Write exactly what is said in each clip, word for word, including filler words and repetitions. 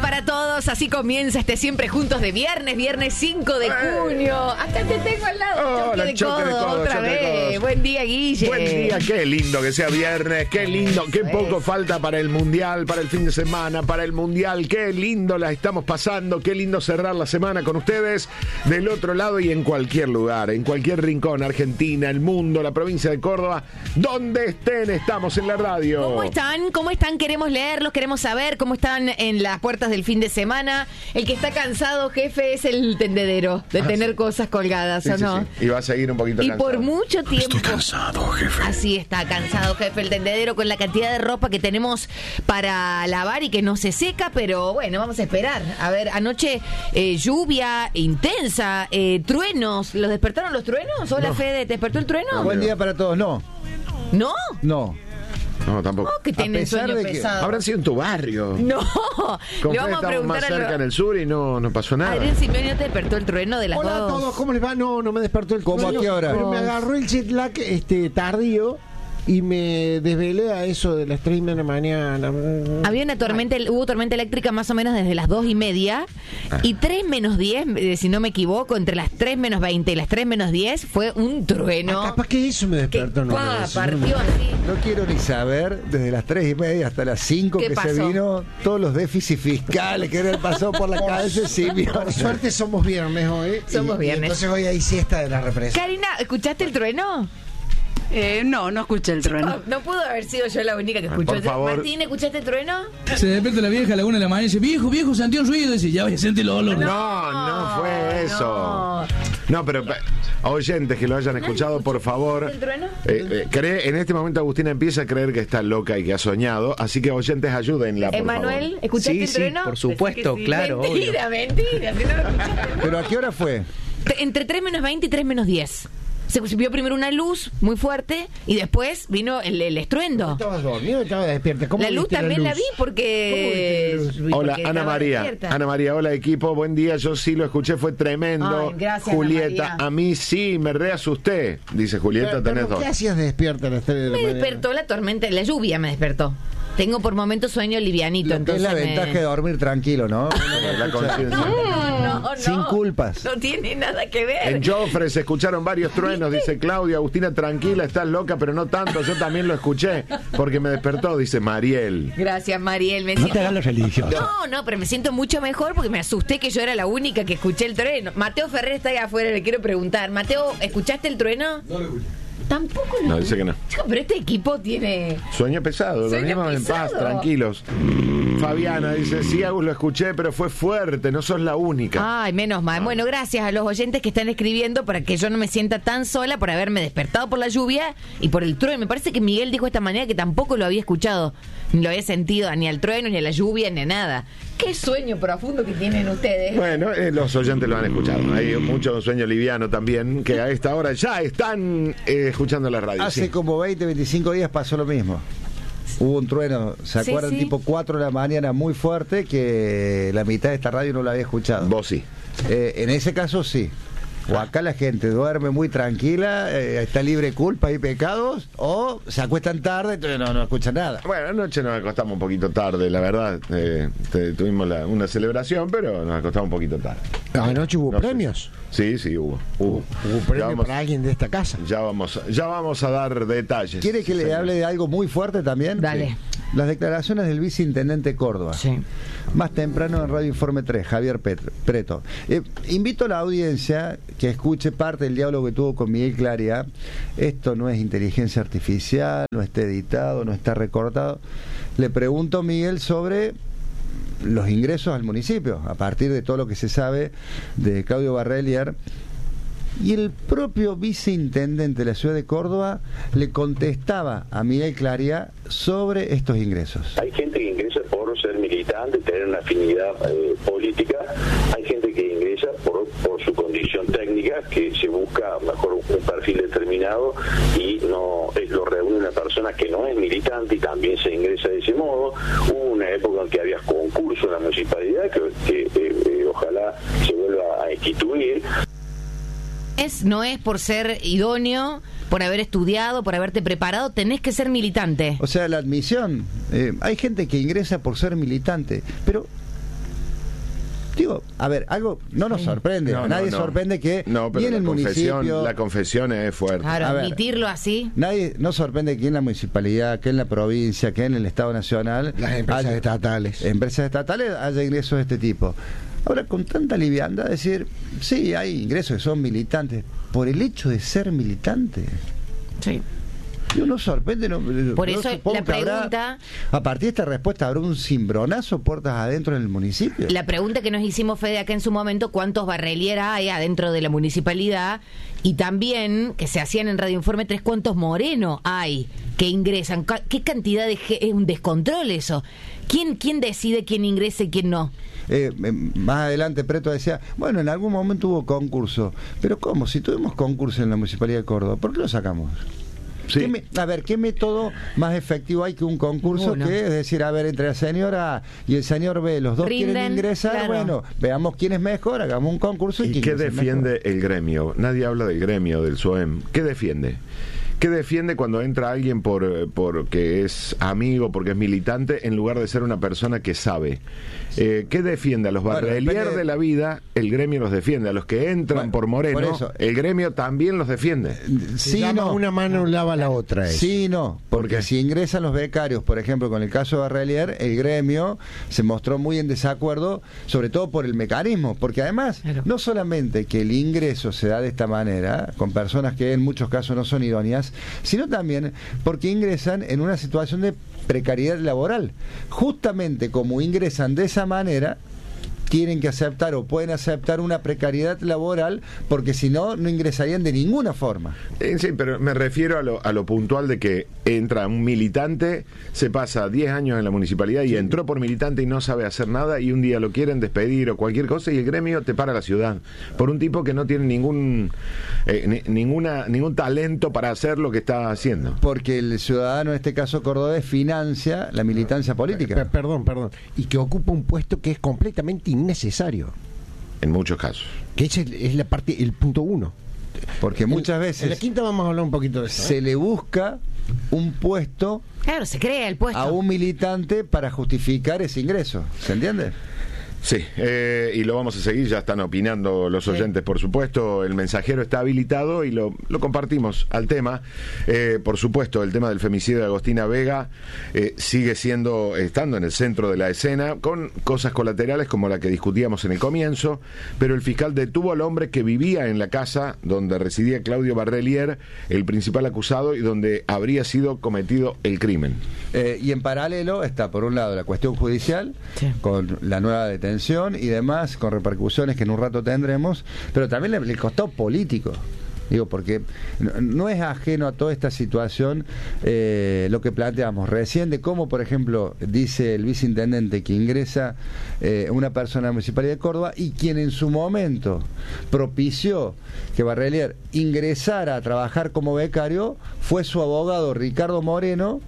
para todos, así comienza este Siempre Juntos de viernes, viernes cinco de junio. Acá te tengo al lado, Hola, choque de choque de codo, codo, otra choque de vez. codos. Buen día, Guille. Buen día, qué lindo que sea viernes, qué lindo, qué Eso poco es. falta para el Mundial, para el fin de semana, para el Mundial, qué lindo la estamos pasando, qué lindo cerrar la semana con ustedes del otro lado y en cualquier lugar, en cualquier rincón, Argentina, el mundo, la provincia de Córdoba, donde estén, estamos en la radio. ¿Cómo están? ¿Cómo están? Queremos leerlos, queremos saber cómo están en las puertas del fin de semana. El que está cansado, jefe, es el tendedero de Ah, tener sí. cosas colgadas, Sí, ¿o sí, no? sí. Y va a seguir un poquito Y cansado. por mucho tiempo. Estoy cansado, jefe. Así está, cansado, jefe, el tendedero con la cantidad de ropa que tenemos para lavar y que no se seca, pero bueno, vamos a esperar. A ver, anoche eh, lluvia intensa, eh, truenos. ¿Los despertaron los truenos? Hola, No. Fede, ¿te despertó el trueno? No, Buen día para todos. No, ¿No? no. No, tampoco. ¿Cómo que tienen pesar sueño de que- pesado? Habrán sido en tu barrio. No, Con le Fede vamos a estamos preguntar más a cerca en lo... el sur y no, no pasó nada. Adrián Simeone, ¿no te despertó el trueno de las Hola a dos? todos, ¿cómo les va? No, no me despertó el ¿Cómo, trueno, a qué hora? Pero me agarró el jet lag este, tardío y me desvelé a eso de las tres y media de la mañana. Había una tormenta, hubo tormenta eléctrica más o menos desde las dos y media y tres menos diez, eh, si no me equivoco, entre las tres menos veinte y las tres menos diez fue un trueno Ah, capaz que eso me que despertó. no, ¡pua! no, eso no me- partió así. No quiero ni saber, desde las tres y media hasta las cinco ¿Qué que pasó? se vino, todos los déficits fiscales que le pasó por la cabeza de Simio. Por suerte somos viernes hoy. Somos y- y viernes. entonces hoy hay siesta de la represa. Karina, ¿escuchaste el trueno? Eh, no, no escuché el trueno. No, no pudo haber sido yo la única que escuchó. por favor. Martín, ¿escuchaste el trueno? Se despierta la vieja a la una de la mañana y dice, viejo, viejo, sentí un ruido. Y dice, ya voy a sentir los olores. No, no fue eso. no. No, pero pa- oyentes que lo hayan escuchado, por favor. ¿El trueno? eh, eh, cree, en este momento Agustina empieza a creer que está loca y que ha soñado, así que oyentes ayúdenla, por Emanuel, favor. ¿escuchaste Sí, el sí, trueno? por supuesto, sí. claro, Mentira, mentira. Si no lo escuchaste. ¿Pero a qué hora fue? Te- Entre tres menos veinte y tres menos diez. Se vio primero una luz muy fuerte y después vino el, el estruendo. ¿Estabas dormido o estabas despierta? ¿Cómo La luz viste también la, luz? vi porque... ¿Cómo viste la luz? Hola, porque Ana estaba María. despierta. Ana María, hola equipo, buen día. Yo sí lo escuché, fue tremendo. Ay, gracias, Ana Julieta, María. a mí sí, me reasusté. Dice Julieta, Pero, tenés pero, dos. ¿qué hacías despierta a las tres de la Me mañana? despertó la tormenta, la lluvia me despertó. Tengo por momentos sueño livianito, Lo que entonces es la me- ventaja de dormir tranquilo, ¿no? La conciencia. No, no, no. Sin culpas. No tiene nada que ver. En Joffre se escucharon varios truenos, dice Claudia. Agustina, tranquila, estás loca, pero no tanto. Yo también lo escuché porque me despertó, dice Mariel. Gracias, Mariel. Me No siento... te hagas los religiosos. No, no, pero me siento mucho mejor porque me asusté que yo era la única que escuché el trueno. Mateo Ferrer está ahí afuera, le quiero preguntar. Mateo, ¿escuchaste el trueno? No lo escuché. Tampoco lo No, dice que no. Chico, pero este equipo tiene... Sueño pesado, Sueño dormimos en paz, pesado. tranquilos. Fabiana dice, sí, Agus, lo escuché, pero fue fuerte, no sos la única. Ay, menos mal. Bueno, gracias a los oyentes que están escribiendo para que yo no me sienta tan sola por haberme despertado por la lluvia y por el trueno. Me parece que Miguel dijo esta mañana que tampoco lo había escuchado, ni lo había sentido ni al trueno, ni a la lluvia, ni a nada. Qué sueño profundo que tienen ustedes. Bueno, eh, los oyentes lo han escuchado. Hay mucho sueño liviano también, que a esta hora ya están eh, escuchando la radio. Hace sí. como veinte, veinticinco días pasó lo mismo. Hubo un trueno, ¿se Sí, acuerdan? sí. Tipo cuatro de la mañana muy fuerte que la mitad de esta radio no la había escuchado. Vos sí. Eh, en ese caso sí. O acá la gente duerme muy tranquila, eh, está libre de culpa y pecados, o se acuestan tarde, entonces no, no escuchan nada. Bueno, anoche nos acostamos un poquito tarde, la verdad. Eh, te- tuvimos la- una celebración, pero nos acostamos un poquito tarde. Anoche hubo No sé. premios. Sí, sí, hubo. Hubo, Hubo Ya premios vamos- para alguien de esta casa. Ya vamos, ya vamos a dar detalles. ¿Quiere que Sí, le señor. hable de algo muy fuerte también? Dale. Sí. Las declaraciones del viceintendente Córdoba. Sí. Más temprano en Radio Informe tres, Javier Petro- Preto. Eh, invito a la audiencia que escuche parte del diálogo que tuvo con Miguel Claria. Esto no es inteligencia artificial, no está editado, no está recortado. Le pregunto a Miguel sobre los ingresos al municipio, a partir de todo lo que se sabe de Claudio Barrelier. Y el propio viceintendente de la ciudad de Córdoba le contestaba a Miguel Claria sobre estos ingresos. Hay gente que ingresa por ser militante, tener una afinidad eh, política. Hay gente que ingresa por, por su condición técnica, que se busca mejor un perfil determinado y no es lo reúne una persona que no es militante y también se ingresa de ese modo. Hubo una época en que había concurso en la municipalidad que, que eh, eh, ojalá se vuelva a instituir. Es, no es por ser idóneo, por haber estudiado, por haberte preparado, tenés que ser militante. O sea, la admisión, eh, hay gente que ingresa por ser militante, pero Digo, a ver, algo no nos sorprende, No, a nadie no, no. sorprende que No, pero ni en la el confesión, municipio... la confesión es fuerte. Claro, A ver. admitirlo así. Nadie nos sorprende que en la municipalidad, que en la provincia, que en el Estado Nacional... Las empresas haya- estatales. Empresas estatales haya ingresos de este tipo. Ahora, con tanta liviandad, decir, sí, hay ingresos que son militantes, por el hecho de ser militante. Sí. Y uno sorprende. No, Por yo eso supongo la que habrá- pregunta- a partir de esta respuesta, ¿habrá un cimbronazo puertas adentro en el municipio? La pregunta que nos hicimos, Fede, acá en su momento, ¿cuántos barrelieras hay adentro de la municipalidad? Y también, que se hacían en Radio Informe tres, ¿cuántos morenos hay que ingresan? Ca- ¿Qué cantidad de... ge- es un descontrol eso? ¿Quién, quién decide quién ingresa y quién no? Eh, eh, más adelante Preto decía, bueno, en algún momento hubo concurso. Pero ¿cómo? Si tuvimos concurso en la Municipalidad de Córdoba, ¿por qué lo sacamos? Sí. ¿Qué me- a ver, ¿qué método más efectivo hay que un concurso? Ninguno. Que es decir, a ver, entre la señora A y el señor B, los dos quieren Rinden, ingresar, claro. bueno, veamos quién es mejor, hagamos un concurso y, ¿Y quién qué es el defiende mejor. el gremio? Nadie habla del gremio, del S O E M. ¿Qué defiende? ¿Qué defiende cuando entra alguien por porque es amigo, porque es militante, en lugar de ser una persona que sabe? Eh, ¿Qué defiende? A los Bueno, barrelier depende- de la vida, el gremio los defiende. A los que entran Bueno, por Moreno, por eso. el gremio también los defiende. Sí, Llama no. una mano lava la otra. eso. Sí, no, porque qué? si ingresan los becarios, por ejemplo, con el caso de Barrelier, el gremio se mostró muy en desacuerdo, sobre todo por el mecanismo, porque además, Claro. no solamente que el ingreso se da de esta manera, con personas que en muchos casos no son idóneas, sino también porque ingresan en una situación de precariedad laboral. Justamente como ingresan de esa manera, tienen que aceptar o pueden aceptar una precariedad laboral, porque si no, no ingresarían de ninguna forma. Eh, sí, pero me refiero a lo, a lo puntual de que entra un militante, se pasa diez años en la municipalidad y entró por militante y no sabe hacer nada y un día lo quieren despedir o cualquier cosa y el gremio te para la ciudad por un tipo que no tiene ningún eh, ni- ninguna ningún talento para hacer lo que está haciendo. Porque el ciudadano, en este caso cordobés, financia la militancia Per- política. Perdón, perdón. Y que ocupa un puesto que es completamente innecesario. En muchos casos. Que ese es, es la parte, el punto uno. Porque muchas En la veces quinta vamos a hablar un poquito de eso. ¿eh? se le busca un puesto Claro, se crea el puesto. a un militante para justificar ese ingreso. ¿Se entiende? Sí, eh, y lo vamos a seguir, ya están opinando los oyentes, por supuesto, el mensajero está habilitado y lo, lo compartimos al tema. Eh, por supuesto, el tema del femicidio de Agostina Vega eh, sigue siendo, estando en el centro de la escena, con cosas colaterales como la que discutíamos en el comienzo, pero el fiscal detuvo al hombre que vivía en la casa donde residía Claudio Barrelier, el principal acusado, y donde habría sido cometido el crimen. Eh, y en paralelo está, por un lado, la cuestión judicial, Sí. con la nueva detención y demás, con repercusiones que en un rato tendremos, pero también le, le costó político. Digo, porque no, no es ajeno a toda esta situación eh, lo que planteamos recién de cómo, por ejemplo, dice el viceintendente que ingresa eh, una persona a la Municipalidad de Córdoba y quien en su momento propició que Barrelier ingresara a trabajar como becario fue su abogado Ricardo Moreno,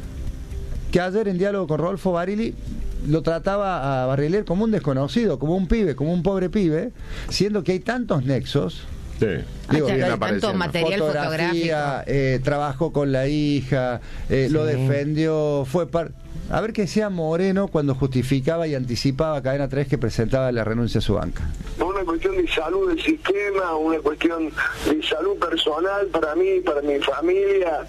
que ayer en diálogo con Rodolfo Barili lo trataba a Barrelier como un desconocido, como un pibe, como un pobre pibe, siendo que hay tantos nexos. Sí. Digo, Siguen hay apareciendo. tanto material Fotografía, fotográfico. eh, trabajó con la hija, eh, lo defendió, fue par... A ver qué decía Moreno cuando justificaba y anticipaba a Cadena tres que presentaba la renuncia a su banca. Una cuestión de salud del sistema, una cuestión de salud personal para mí, para mi familia.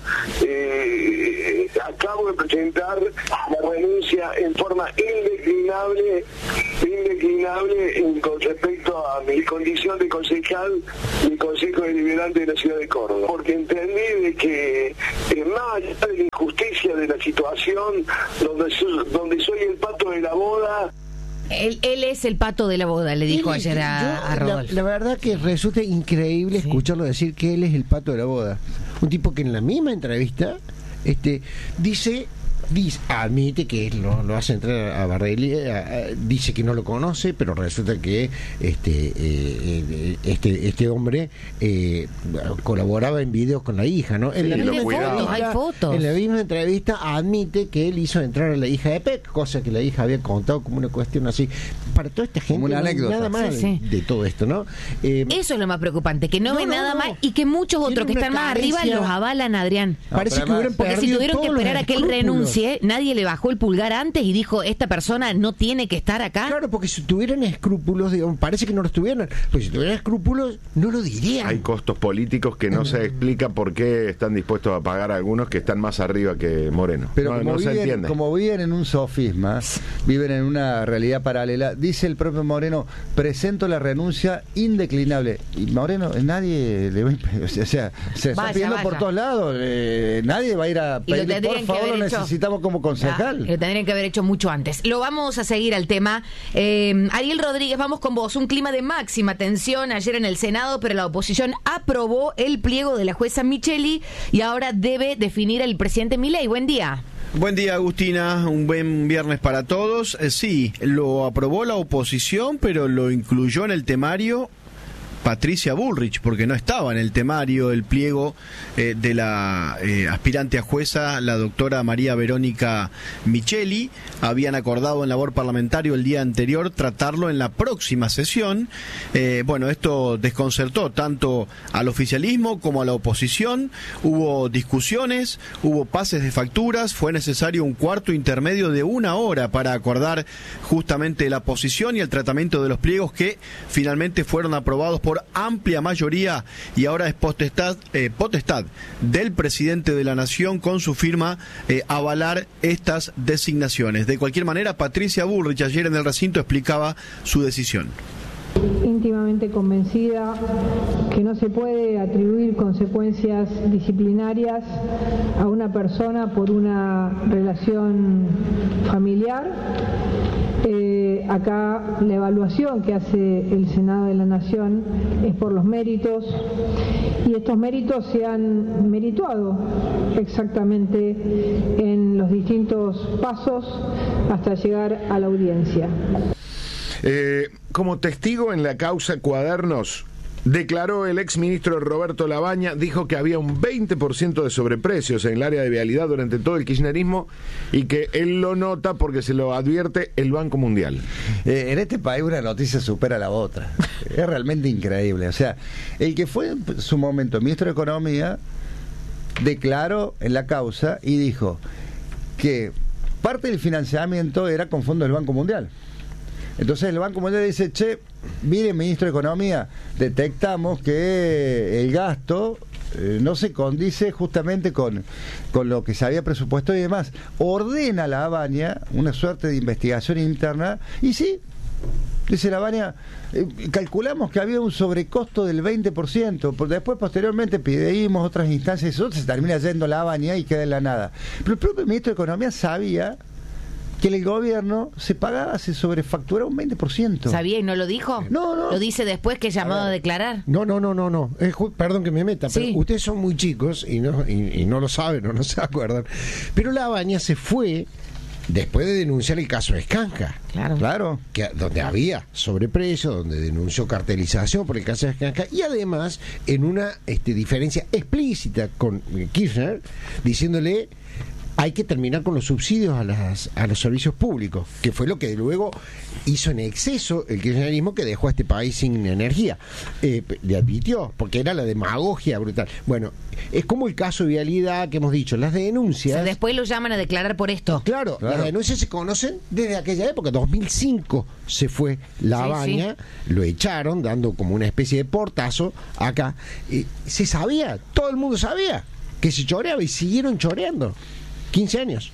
Eh, acabo de presentar la renuncia en forma indeclinable, indeclinable en, con respecto a mi condición de concejal del Consejo Deliberante de la Ciudad de Córdoba. Porque entendí de que eh, más allá de la injusticia de la situación, donde, so- donde soy el pato de la boda, Él, él es el pato de la boda, le dijo Él- ayer yo- a, a la, Rodolfo. la verdad que resulta increíble Sí. escucharlo decir que él es el pato de la boda. Un tipo que en la misma entrevista este dice, dice admite que lo, lo hace entrar a Barreli, a- a- dice que no lo conoce, pero resulta que este eh, eh, este este hombre eh, colaboraba en videos con la hija, ¿no? En Sí, la lo misma cuidaba. entrevista- Hay fotos. En la misma entrevista admite que él hizo entrar a la hija de Peck, cosa que la hija había contado como una cuestión así. Para toda esta gente Como una no hay anécdota. nada más Sí, sí. de todo esto, ¿no? Eh, Eso es lo más preocupante, que no, No, ven no, nada no. más y que muchos Tiene otros que una están más arriba carencia- los avalan, Adrián. Parece pero que hubieran además- Porque si perdido tuvieron que todos los esperar a que él escrúpulos. renuncie Che, nadie le bajó el pulgar antes y dijo, esta persona no tiene que estar acá. Claro, porque si tuvieran escrúpulos, digamos, parece que no los tuvieran, pues si tuvieran escrúpulos, no lo dirían. Hay costos políticos que no se explica por qué están dispuestos a pagar a algunos que están más arriba que Moreno. Pero no, como, no se viven, entiende. como viven en un sofisma, viven en una realidad paralela, dice el propio Moreno, presento la renuncia indeclinable. Y Moreno, nadie le va a impedir, o sea, se está Vaya, pidiendo vaya. por todos lados, eh, nadie va a ir a Y lo pedir, tendrían por que favor, haber lo hecho. necesitamos como concejal. Ah, lo tendrían que haber hecho mucho antes. Lo vamos a seguir al tema. Eh, Ariel Rodríguez, vamos con vos. Un clima de máxima tensión ayer en el Senado, pero la oposición aprobó el pliego de la jueza Micheli y ahora debe definir el presidente Milei. Buen día. Buen día, Agustina, un buen viernes para todos. Eh, sí, lo aprobó la oposición, pero lo incluyó en el temario Patricia Bullrich, porque no estaba en el temario el pliego eh, de la eh, aspirante a jueza, la doctora María Verónica Micheli. Habían acordado en labor parlamentario el día anterior tratarlo en la próxima sesión. Eh, bueno, esto desconcertó tanto al oficialismo como a la oposición. Hubo discusiones, hubo pases de facturas, fue necesario un cuarto intermedio de una hora para acordar justamente la posición y el tratamiento de los pliegos que finalmente fueron aprobados por por amplia mayoría y ahora es potestad, eh, potestad del presidente de la Nación con su firma eh, avalar estas designaciones. De cualquier manera, Patricia Bullrich ayer en el recinto explicaba su decisión. Íntimamente convencida que no se puede atribuir consecuencias disciplinarias a una persona por una relación familiar. Eh, acá la evaluación que hace el Senado de la Nación es por los méritos y estos méritos se han merituado exactamente en los distintos pasos hasta llegar a la audiencia. Eh, como testigo en la causa Cuadernos, declaró el exministro Roberto Labaña, dijo que había un veinte por ciento de sobreprecios en el área de vialidad durante todo el kirchnerismo y que él lo nota porque se lo advierte el Banco Mundial. Eh, en este país una noticia supera a la otra. Es realmente increíble. O sea, el que fue en su momento ministro de Economía declaró en la causa y dijo que parte del financiamiento era con fondos del Banco Mundial. Entonces el Banco Mundial dice, che, mire, ministro de Economía, detectamos que el gasto eh, no se condice justamente con, con lo que se había presupuesto y demás. Ordena a Labaña una suerte de investigación interna y sí, dice Labaña, eh, calculamos que había un sobrecosto del veinte por ciento, después posteriormente pedimos otras instancias y eso se termina yendo Labaña y queda en la nada. Pero el propio ministro de Economía sabía que el gobierno se pagaba, se sobrefacturaba un veinte por ciento. ¿Sabía y no lo dijo? No, no. ¿Lo dice después que es llamado a, a declarar? No, no, no, no, no. Eh, perdón que me meta, sí. Pero ustedes son muy chicos y no, y, y no lo saben o no se acuerdan. Pero Labaña se fue después de denunciar el caso de Skanska. Claro. Claro. Que, donde había sobreprecio, donde denunció cartelización por el caso de Skanska y además en una este, diferencia explícita con Kirchner, diciéndole hay que terminar con los subsidios a, las, a los servicios públicos, que fue lo que luego hizo en exceso el kirchnerismo que dejó a este país sin energía. Eh, le advirtió, porque era la demagogia brutal. Bueno, es como el caso de vialidad que hemos dicho, las denuncias... O sea, después lo llaman a declarar por esto. Claro, claro, las denuncias se conocen desde aquella época, dos mil cinco se fue Labaña, sí, sí. Lo echaron, dando como una especie de portazo acá. Eh, se sabía, todo el mundo sabía que se choreaba y siguieron choreando. quince años.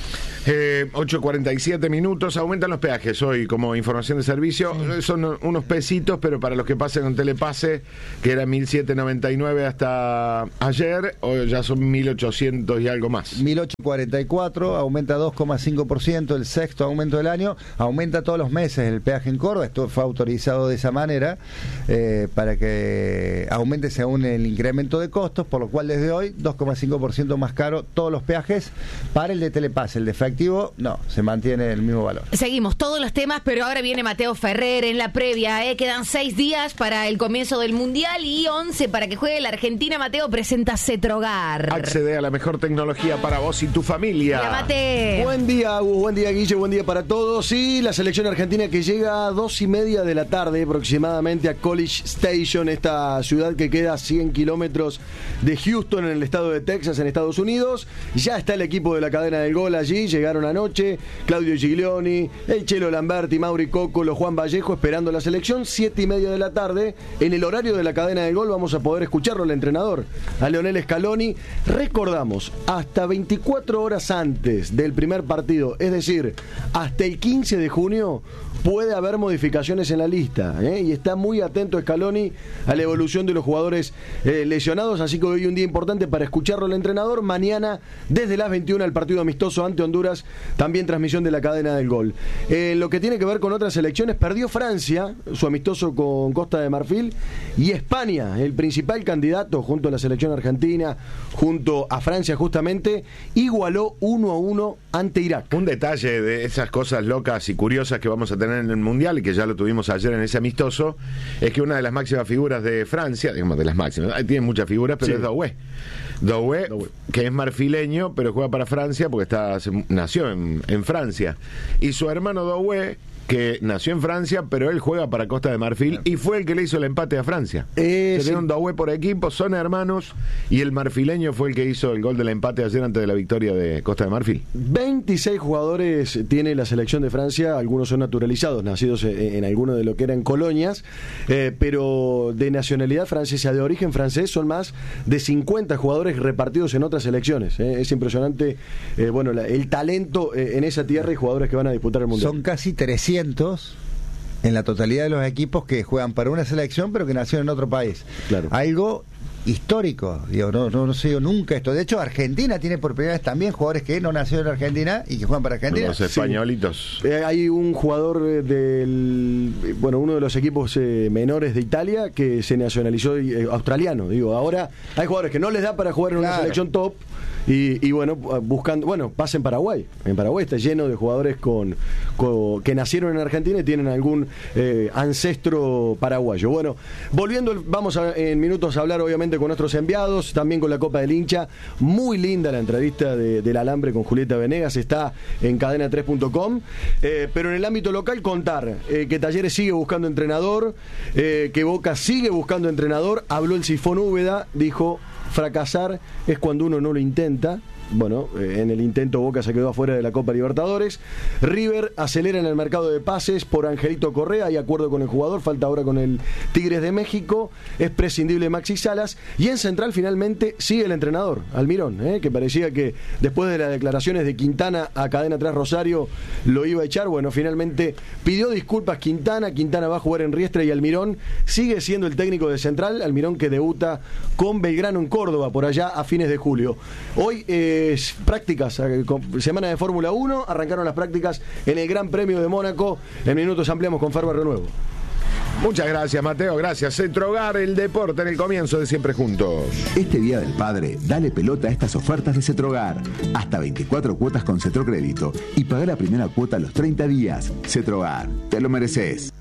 Eh, ocho cuarenta y siete minutos, aumentan los peajes hoy como información de servicio, sí. Son unos pesitos, pero para los que pasen con Telepase, que era mil setecientos noventa y nueve hasta ayer, hoy ya son mil ochocientos y algo más. mil ochocientos cuarenta y cuatro, aumenta dos coma cinco por ciento, el sexto aumento del año, aumenta todos los meses el peaje en Córdoba, esto fue autorizado de esa manera, eh, para que aumente según el incremento de costos, por lo cual desde hoy dos coma cinco por ciento más caro todos los peajes para el de Telepase, el de efectivo efectivo, no, se mantiene el mismo valor. Seguimos todos los temas, pero ahora viene Mateo Ferrer en la previa. ¿eh? Quedan seis días para el comienzo del Mundial y once para que juegue la Argentina. Mateo presenta Cetrogar. Accede a la mejor tecnología para vos y tu familia. Hola, Mate. Buen día, Agus, buen día, Guille, buen día para todos. Y la selección argentina que llega a dos y media de la tarde aproximadamente a College Station, esta ciudad que queda a cien kilómetros de Houston, en el estado de Texas, en Estados Unidos. Ya está el equipo de la cadena del gol allí, llegaron anoche Claudio Giglioni, el Chelo Lamberti, Mauri Cóccolo, Juan Vallejo esperando la selección. Siete y media de la tarde, en el horario de la cadena del gol vamos a poder escucharlo al entrenador, a Leonel Scaloni. Recordamos, hasta veinticuatro horas antes del primer partido, es decir, hasta el quince de junio, puede haber modificaciones en la lista, ¿eh? Y está muy atento Scaloni a la evolución de los jugadores eh, lesionados, así que hoy un día importante para escucharlo al entrenador. Mañana desde las veintiuna el partido amistoso ante Honduras, también transmisión de la cadena del gol. Eh, lo que tiene que ver con otras selecciones, perdió Francia su amistoso con Costa de Marfil, y España, el principal candidato junto a la selección argentina, junto a Francia justamente, igualó uno a uno ante Irak. Un detalle de esas cosas locas y curiosas que vamos a tener en el Mundial, y que ya lo tuvimos ayer en ese amistoso, es que una de las máximas figuras de Francia, digamos de las máximas, tiene muchas figuras, pero sí, es Doué. Doué, que es marfileño, pero juega para Francia porque está nació en, en Francia. Y su hermano Doué, que nació en Francia, pero él juega para Costa de Marfil y fue el que le hizo el empate a Francia. Eh, sí. Tiene un Doué por equipo, son hermanos, y el marfileño fue el que hizo el gol del empate ayer antes de la victoria de Costa de Marfil. veintiséis jugadores tiene la selección de Francia, algunos son naturalizados, nacidos en, en alguno de lo que eran colonias, eh, pero de nacionalidad francesa, de origen francés, son más de cincuenta jugadores repartidos en otras selecciones. Eh. Es impresionante, eh, bueno, la, el talento eh, en esa tierra y jugadores que van a disputar el Mundial. Son casi trescientos en la totalidad de los equipos que juegan para una selección pero que nacieron en otro país. Claro. Algo histórico, digo, no, no, no sé yo nunca esto. De hecho, Argentina tiene por primera vez también jugadores que no nacieron en Argentina y que juegan para Argentina. Los españolitos. Sí. Eh, hay un jugador del, bueno, uno de los equipos eh, menores de Italia que se nacionalizó eh, australiano. Digo, ahora hay jugadores que no les da para jugar en claro. una selección top. Y, y bueno, buscando, bueno, pasa en Paraguay. En Paraguay está lleno de jugadores con, con que nacieron en Argentina y tienen algún eh, ancestro paraguayo. Bueno, volviendo, vamos a, en minutos a hablar obviamente con nuestros enviados, también con la Copa del Hincha. Muy linda la entrevista de, del Alambre con Julieta Venegas, está en cadena tres punto com. Eh, pero en el ámbito local contar eh, que Talleres sigue buscando entrenador, eh, que Boca sigue buscando entrenador. Habló el Sifón Úbeda, dijo: fracasar es cuando uno no lo intenta. Bueno, eh, en el intento Boca se quedó afuera de la Copa Libertadores. River acelera en el mercado de pases por Angelito Correa, hay acuerdo con el jugador, falta ahora con el Tigres de México. Es prescindible Maxi Salas. Y en Central finalmente sigue el entrenador, Almirón, eh, que parecía que después de las declaraciones de Quintana a Cadena tres Rosario lo iba a echar. Bueno, finalmente pidió disculpas Quintana. Quintana va a jugar en Riestra y Almirón sigue siendo el técnico de Central. Almirón que debuta con Belgrano en Córdoba por allá a fines de julio. Hoy eh, prácticas, semana de Fórmula uno, arrancaron las prácticas en el Gran Premio de Mónaco. En minutos ampliamos con Ferber Renuevo. Muchas gracias, Mateo, gracias. Cetrogar, el deporte en el comienzo de Siempre Juntos. Este Día del Padre, dale pelota a estas ofertas de Cetrogar. Hasta veinticuatro cuotas con Cetrocrédito y paga la primera cuota a los treinta días. Cetrogar, te lo mereces.